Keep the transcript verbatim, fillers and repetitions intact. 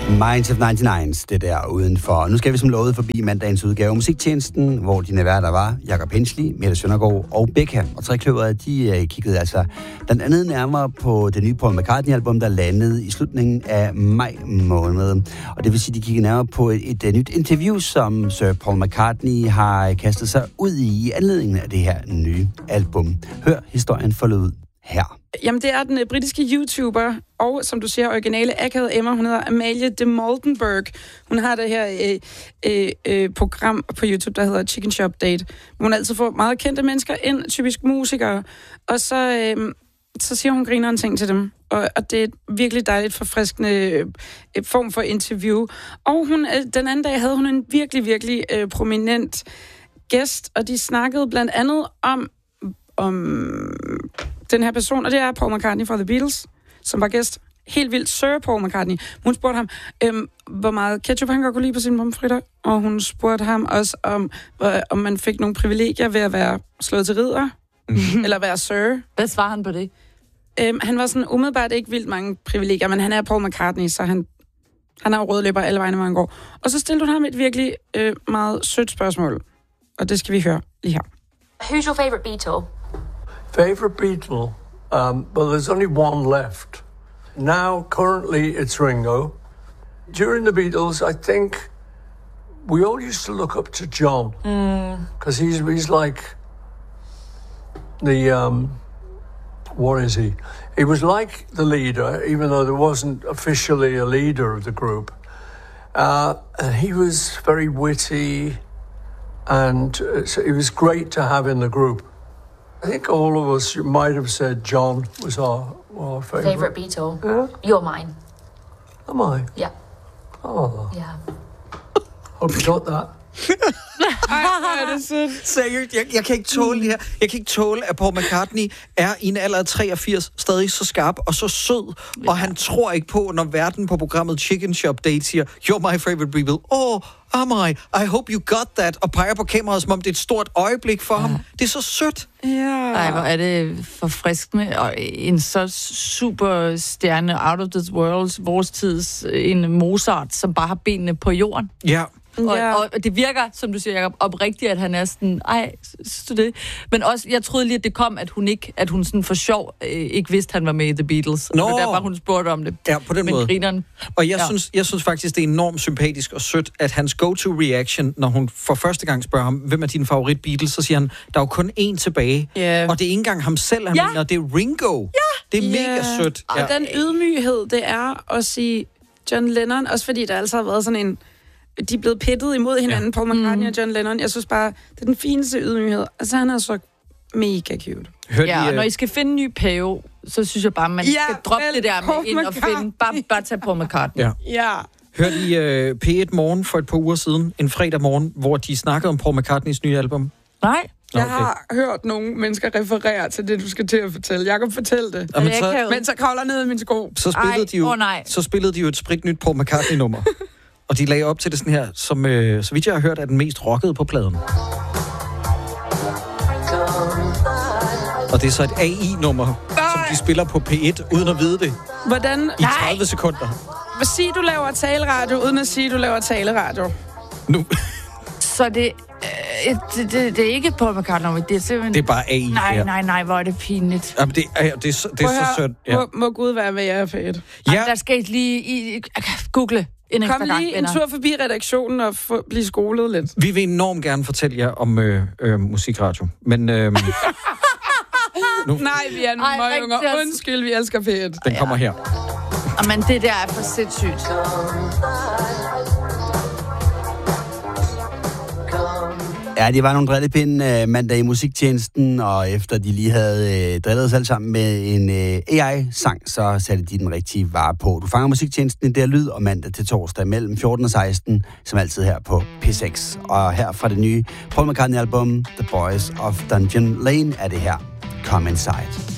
Minds of nioghalvfems, det der udenfor. Nu skal vi som lovet forbi mandagens udgave af Musiktjenesten, hvor dine værter var Jakob Hensley, Mette Søndergaard og Becca. Og trekløveret, de kiggede altså blandt andet nærmere på det nye Paul McCartney-album, der landede i slutningen af maj måned. Og det vil sige, de kiggede nærmere på et, et, et nyt interview, som Sir Paul McCartney har kastet sig ud i i anledningen af det her nye album. Hør historien foldet ud her. Jamen, det er den uh, britiske YouTuber, og som du siger, originale akavede Emma. Hun hedder Amalie de Moldenberg. Hun har det her øh, øh, øh, program på YouTube, der hedder Chicken Shop Date. Hun har altid fået meget kendte mennesker ind, typisk musikere. Og så, øh, så siger hun griner en ting til dem. Og, og det er et virkelig dejligt, forfriskende øh, form for interview. Og hun, øh, den anden dag havde hun en virkelig, virkelig øh, prominent gæst, og de snakkede blandt andet om om den her person, og det er Paul McCartney fra The Beatles, som var gæst. Helt vildt, Sir Paul McCartney. Hun spurgte ham, øhm, hvor meget ketchup han godt kunne lide på sine pomfritter, og hun spurgte ham også, om, hvor, om man fik nogle privilegier ved at være slået til ridder, mm-hmm. eller være Sir. Hvad svarer han på det? Øhm, han var sådan umiddelbart ikke vildt mange privilegier, men han er Paul McCartney, så han, han har røde læber alle vegne, hvor han går. Og så stillede hun ham et virkelig øh, meget sødt spørgsmål, og det skal vi høre lige her. Who's your favorite Beatle? Favorite Beatle? Um, well, there's only one left. Now, currently, it's Ringo. During the Beatles, I think we all used to look up to John. Because mm. he's, he's like the, um, what is he? He was like the leader, even though there wasn't officially a leader of the group. Uh, and he was very witty, and uh, so it was great to have in the group. I think all of us might have said John was our, our favourite. Favourite Beatle? Yeah. You're mine. Am I? Yeah. Oh. Yeah. Hope you got that. Ej, det er sødt. Seriøst, jeg, jeg kan ikke tåle det her. Jeg kan ikke tåle, at Paul McCartney er i en alder af treogfirs stadig så skarp og så sød, ja. Og han tror ikke på, når verden på programmet Chicken Shop Date siger, you're my favorite people. Oh, am I? I hope you got that. Og peger på kameraet, som om det er et stort øjeblik for ja. ham. Det er så sødt. Ja. Ej, hvor er det forfriskende. Og en så super stjerne out of this world, vores tids, en Mozart, som bare har benene på jorden. Ja. Og, Ja. og det virker, som du siger, Jacob, oprigtigt, at han er sådan, ej, synes du det? Men også, jeg troede lige, at det kom, at hun ikke, at hun sådan for sjov øh, ikke vidste, at han var med i The Beatles. Nå. Og det var derfor, hun spurgte om det. Ja, på den Men måde. grineren. Og jeg, Ja. synes, jeg synes faktisk, det er enormt sympatisk og sødt, at hans go-to-reaction, når hun for første gang spørger ham, hvem er din favorit Beatles, så siger han, der er jo kun én tilbage. Yeah. Og det er ikke engang ham selv, han Ja. mener, det er Ringo. Ja. Det er Ja. mega sødt. Og den ydmyghed, det er at sige John Lennon, også fordi der altså har været sådan en... De er blevet pittet imod hinanden, ja. Paul McCartney mm. og John Lennon. Jeg synes bare, det er den fineste ydmyghed. Altså, han er så mega cute. Hørte Ja, I, og når uh... I skal finde en ny pave, så synes jeg bare, man Ja, skal droppe vel, det der med Paul ind og finde... Bare, bare tage Paul McCartney. Ja. Ja. Hørte I uh, P et Morgen for et par uger siden, en fredag morgen, hvor de snakkede om Paul McCartneys nye album? Nej. Jeg Okay. har hørt nogle mennesker referere til det, du skal til at fortælle. Jakob, fortæl det. Jamen, jeg så, kan jo- Men så kravler ned i min sko. så, spillede Ej, de jo, åh, nej. så spillede de jo et spritnyt Paul McCartney-nummer. Og de lagde op til det sådan her, som øh, så vidt jeg har hørt, er den mest rockede på pladen. Og det er så et A I-nummer, som de spiller på P et, uden at vide det, Hvordan... i tredive sekunder. Hvad siger du laver taleradio, uden at sige, du laver taleradio? Nu, Så det, øh, det, det, det er ikke Paul McCartney, det er simpelthen... det er bare A I. Nej, her. nej, nej, hvor er det pinligt. Jamen, det, er, det er så, det er så sødt. Ja. Må, må Gud være med jer, fedt. Ja. Ja. Der skal I lige i, google en ekstra Kom gang, lige en venner. tur forbi redaktionen og få, blive skolet lidt. Vi vil enormt gerne fortælle jer om øh, øh, musikradio, men øh, nu, Nej, vi er nogle Ej, møgunger. rigtig. Undskyld, vi elsker P et. den kommer her. Men det der er for sindssygt. Ja, det var nogle drillepinde uh, mandag i musiktjenesten, og efter de lige havde uh, drillet sig alle sammen med en uh, A I-sang, så satte de den rigtige vare på. Du fanger musiktjenesten i der lyd, og mandag til torsdag mellem fjorten og seksten, som altid her på P seks. Og her fra det nye Paul McCartney-album, The Boys of Dungeon Lane, er det her Come Inside.